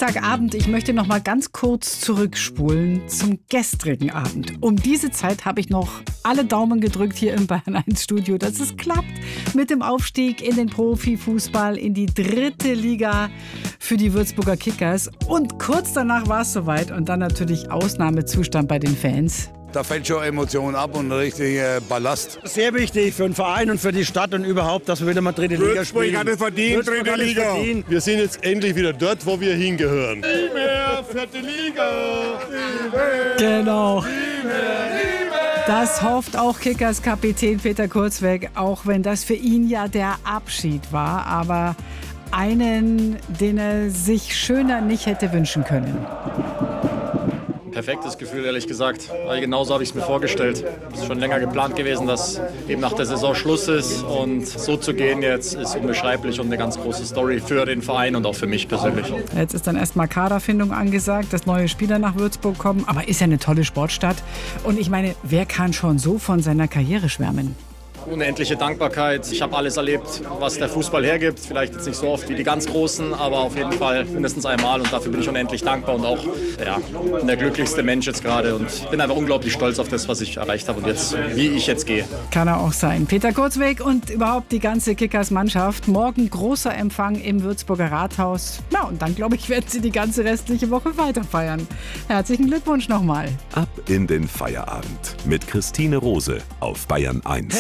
Dienstagabend, ich möchte noch mal ganz kurz zurückspulen zum gestrigen Abend. Um diese Zeit habe ich noch alle Daumen gedrückt hier im Bayern 1 Studio, dass es klappt mit dem Aufstieg in den Profifußball, in die 3. Liga für die Würzburger Kickers. Und kurz danach war es soweit und dann natürlich Ausnahmezustand bei den Fans. Da fällt schon Emotion ab und richtig Ballast. Sehr wichtig für den Verein und für die Stadt und überhaupt, dass wir wieder mal 3. Liga spielen. Würzburg hat es verdient, 3. Liga. Wir sind jetzt endlich wieder dort, wo wir hingehören. Nie mehr 4. Liga. Genau. Das hofft auch Kickers-Kapitän Peter Kurzweg, auch wenn das für ihn ja der Abschied war. Aber einen, den er sich schöner nicht hätte wünschen können. Perfektes Gefühl, ehrlich gesagt. Weil genauso habe ich es mir vorgestellt. Es ist schon länger geplant gewesen, dass eben nach der Saison Schluss ist. Und so zu gehen jetzt ist unbeschreiblich und eine ganz große Story für den Verein und auch für mich persönlich. Jetzt ist dann erstmal Kaderfindung angesagt, dass neue Spieler nach Würzburg kommen. Aber ist ja eine tolle Sportstadt. Und ich meine, wer kann schon so von seiner Karriere schwärmen? Unendliche Dankbarkeit. Ich habe alles erlebt, was der Fußball hergibt. Vielleicht jetzt nicht so oft wie die ganz Großen, aber auf jeden Fall mindestens einmal. Und dafür bin ich unendlich dankbar und auch der glücklichste Mensch jetzt gerade. Und bin einfach unglaublich stolz auf das, was ich erreicht habe und jetzt, wie ich jetzt gehe. Kann er auch sein. Peter Kurzweg und überhaupt die ganze Kickers-Mannschaft. Morgen großer Empfang im Würzburger Rathaus. Na, und dann, glaube ich, werden sie die ganze restliche Woche weiter feiern. Herzlichen Glückwunsch nochmal. Ab in den Feierabend mit Christine Rose auf Bayern 1.